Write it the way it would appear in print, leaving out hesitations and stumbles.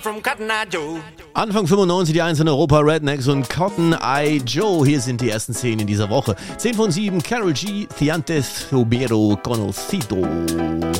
From Cotton Eye Joe. Anfang 95 die 1 in Europa, Rednecks und Cotton Eye Joe. Hier sind die ersten 10 in dieser Woche. 10 von 7, Karol G, Thiantes, Obero, Conocido.